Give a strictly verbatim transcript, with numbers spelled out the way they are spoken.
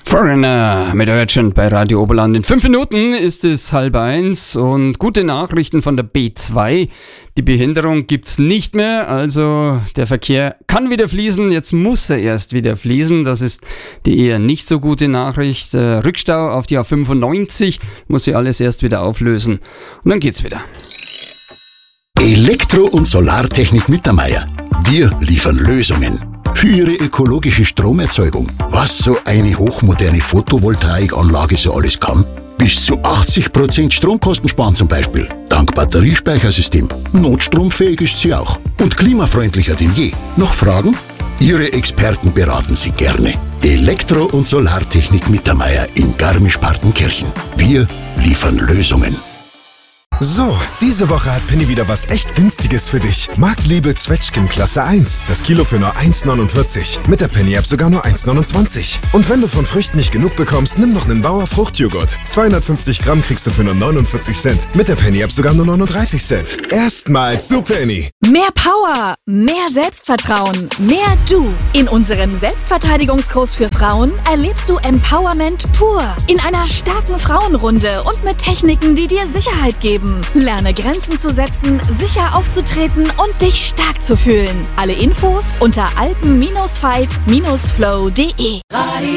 Foreigner mit Urgent bei Radio Oberland. In fünf Minuten ist es halb eins und gute Nachrichten von der B zwei. Die Behinderung gibt's nicht mehr, also der Verkehr kann wieder fließen. Jetzt muss er erst wieder fließen. Das ist die eher nicht so gute Nachricht. Äh, Rückstau auf die A fünfundneunzig muss sie alles erst wieder auflösen. Und dann geht's wieder. Elektro- und Solartechnik Mittermeier. Wir liefern Lösungen für Ihre ökologische Stromerzeugung. Was so eine hochmoderne Photovoltaikanlage so alles kann? Bis zu achtzig Prozent Stromkosten sparen zum Beispiel. Dank Batteriespeichersystem. Notstromfähig ist sie auch. Und klimafreundlicher denn je. Noch Fragen? Ihre Experten beraten Sie gerne. Elektro- und Solartechnik Mittermeier in Garmisch-Partenkirchen. Wir liefern Lösungen. So, diese Woche hat Penny wieder was echt Günstiges für dich. Marktliebe Zwetschgen Klasse eins. Das Kilo für nur eins neunundvierzig. Mit der Penny-App sogar nur eins neunundzwanzig. Und wenn du von Früchten nicht genug bekommst, nimm noch einen Bauer Fruchtjoghurt. zweihundertfünfzig Gramm kriegst du für nur neunundvierzig Cent. Mit der Penny-App sogar nur neununddreißig Cent. Erstmals zu Penny. Mehr Power, mehr Selbstvertrauen, mehr Du. In unserem Selbstverteidigungskurs für Frauen erlebst du Empowerment pur. In einer starken Frauenrunde und mit Techniken, die dir Sicherheit geben. Lerne Grenzen zu setzen, sicher aufzutreten und dich stark zu fühlen. Alle Infos unter alpen Bindestrich fight Bindestrich flow Punkt de.